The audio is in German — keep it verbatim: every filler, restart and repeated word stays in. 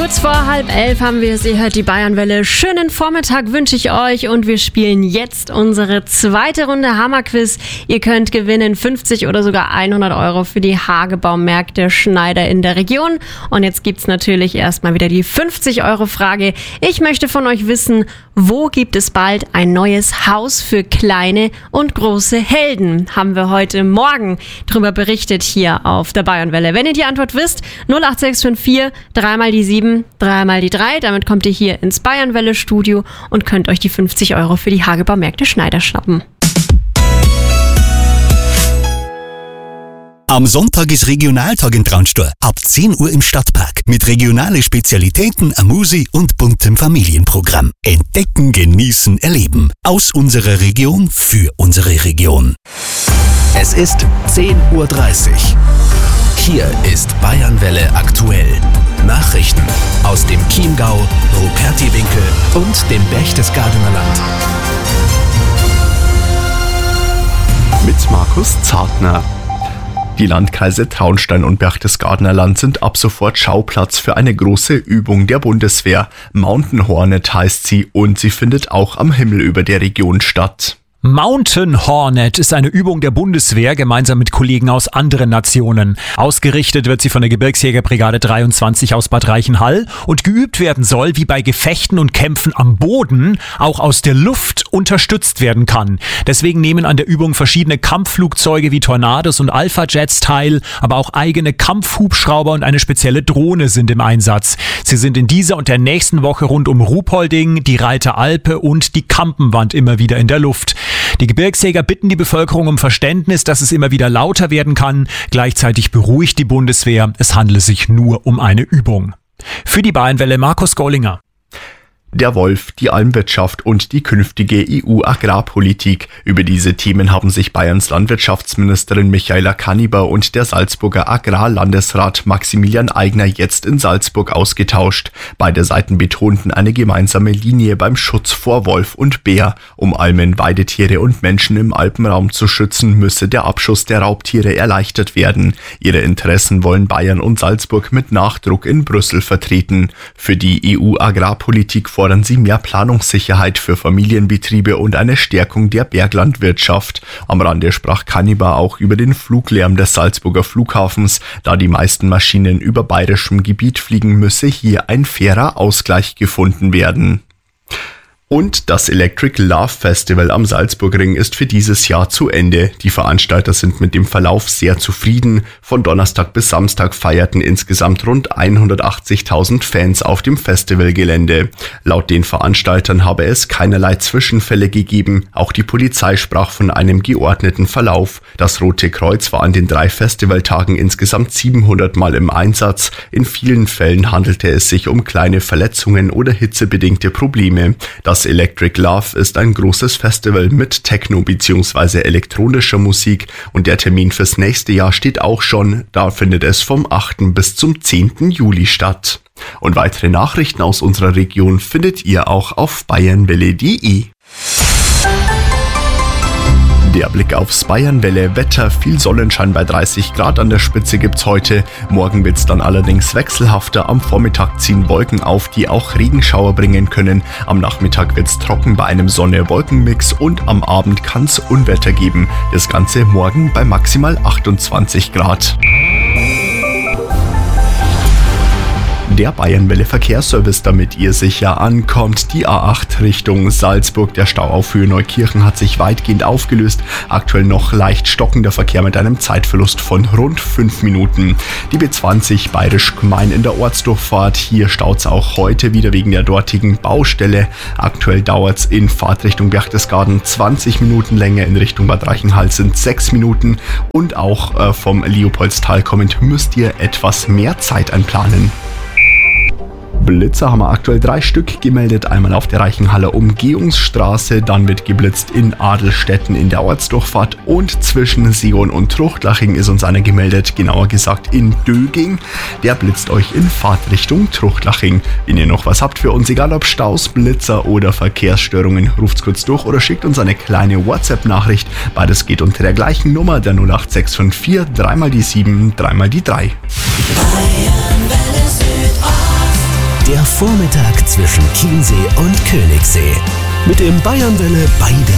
Kurz vor halb elf haben wir es, ihr hört die Bayernwelle. Schönen Vormittag wünsche ich euch und wir spielen jetzt unsere zweite Runde Hammerquiz. Ihr könnt gewinnen fünfzig oder sogar hundert Euro für die Hagebaumärkte Schneider in der Region. Und jetzt gibt's natürlich erstmal wieder die fünfzig Euro Frage. Ich möchte von euch wissen, wo gibt es bald ein neues Haus für kleine und große Helden? Haben wir heute Morgen drüber berichtet hier auf der Bayernwelle. Wenn ihr die Antwort wisst, null acht sechs fünf vier, dreimal die sieben, dreimal die drei. Damit kommt ihr hier ins Bayernwelle-Studio und könnt euch die fünfzig Euro für die Hagebaumärkte Schneider schnappen. Am Sonntag ist Regionaltag in Traunstein. Ab zehn Uhr im Stadtpark. Mit regionalen Spezialitäten, Amusi und buntem Familienprogramm. Entdecken, genießen, erleben. Aus unserer Region für unsere Region. Es ist zehn Uhr dreißig. Hier ist Bayernwelle aktuell. Nachrichten aus dem Chiemgau, Rupertiwinkel und dem Berchtesgadener Land. Mit Markus Zartner. Die Landkreise Traunstein und Berchtesgadener Land sind ab sofort Schauplatz für eine große Übung der Bundeswehr. Mountain Hornet heißt sie und sie findet auch am Himmel über der Region statt. Mountain Hornet ist eine Übung der Bundeswehr gemeinsam mit Kollegen aus anderen Nationen. Ausgerichtet wird sie von der Gebirgsjägerbrigade dreiundzwanzig aus Bad Reichenhall und geübt werden soll, wie bei Gefechten und Kämpfen am Boden auch aus der Luft unterstützt werden kann. Deswegen nehmen an der Übung verschiedene Kampfflugzeuge wie Tornados und Alpha-Jets teil, aber auch eigene Kampfhubschrauber und eine spezielle Drohne sind im Einsatz. Sie sind in dieser und der nächsten Woche rund um Ruhpolding, die Reiter Alpe und die Kampenwand immer wieder in der Luft. Die Gebirgsjäger bitten die Bevölkerung um Verständnis, dass es immer wieder lauter werden kann. Gleichzeitig beruhigt die Bundeswehr, es handle sich nur um eine Übung. Für die Bayernwelle Markus Gollinger. Der Wolf, die Almwirtschaft und die künftige E U-Agrarpolitik. Über diese Themen haben sich Bayerns Landwirtschaftsministerin Michaela Kanniber und der Salzburger Agrarlandesrat Maximilian Aigner jetzt in Salzburg ausgetauscht. Beide Seiten betonten eine gemeinsame Linie beim Schutz vor Wolf und Bär. Um Almen, Weidetiere und Menschen im Alpenraum zu schützen, müsse der Abschuss der Raubtiere erleichtert werden. Ihre Interessen wollen Bayern und Salzburg mit Nachdruck in Brüssel vertreten. Für die E U-Agrarpolitik fordern sie mehr Planungssicherheit für Familienbetriebe und eine Stärkung der Berglandwirtschaft. Am Rande sprach Kanniber auch über den Fluglärm des Salzburger Flughafens. Da die meisten Maschinen über bayerischem Gebiet fliegen, müsse hier ein fairer Ausgleich gefunden werden. Und das Electric Love Festival am Salzburgring ist für dieses Jahr zu Ende. Die Veranstalter sind mit dem Verlauf sehr zufrieden. Von Donnerstag bis Samstag feierten insgesamt rund hundertachtzigtausend Fans auf dem Festivalgelände. Laut den Veranstaltern habe es keinerlei Zwischenfälle gegeben. Auch die Polizei sprach von einem geordneten Verlauf. Das Rote Kreuz war an den drei Festivaltagen insgesamt siebenhundert Mal im Einsatz. In vielen Fällen handelte es sich um kleine Verletzungen oder hitzebedingte Probleme. Das Das Electric Love ist ein großes Festival mit Techno- bzw. elektronischer Musik und der Termin fürs nächste Jahr steht auch schon. Da findet es vom achten bis zum zehnten Juli statt. Und weitere Nachrichten aus unserer Region findet ihr auch auf bayernwelle punkt de. Der Blick aufs Bayernwelle-Wetter, viel Sonnenschein bei dreißig Grad an der Spitze gibt's heute. Morgen wird's dann allerdings wechselhafter. Am Vormittag ziehen Wolken auf, die auch Regenschauer bringen können. Am Nachmittag wird's trocken bei einem Sonne-Wolken-Mix und am Abend kann's Unwetter geben. Das Ganze morgen bei maximal achtundzwanzig Grad. Der Bayernwelle Verkehrsservice, damit ihr sicher ankommt. Die A acht Richtung Salzburg. Der Stau auf Höhe Neukirchen hat sich weitgehend aufgelöst. Aktuell noch leicht stockender Verkehr mit einem Zeitverlust von rund fünf Minuten. Die B zwanzig Bayerisch-Gmain in der Ortsdurchfahrt. Hier staut's auch heute wieder wegen der dortigen Baustelle. Aktuell dauert's in Fahrtrichtung Berchtesgaden zwanzig Minuten länger. In Richtung Bad Reichenhall sind sechs Minuten. Und auch äh, vom Leopoldstal kommend müsst ihr etwas mehr Zeit einplanen. Blitzer haben wir aktuell drei Stück gemeldet. Einmal auf der Reichenhaller Umgehungsstraße, dann wird geblitzt in Adelstetten in der Ortsdurchfahrt und zwischen Sion und Truchtlaching ist uns einer gemeldet, genauer gesagt in Döging. Der blitzt euch in Fahrtrichtung Truchtlaching. Wenn ihr noch was habt für uns, egal ob Staus, Blitzer oder Verkehrsstörungen, ruft's kurz durch oder schickt uns eine kleine WhatsApp-Nachricht. Beides geht unter der gleichen Nummer, der null acht sechs fünf vier, dreimal die sieben, dreimal die drei. Der Vormittag zwischen Chiemsee und Königssee. Mit dem Bayernwelle bei der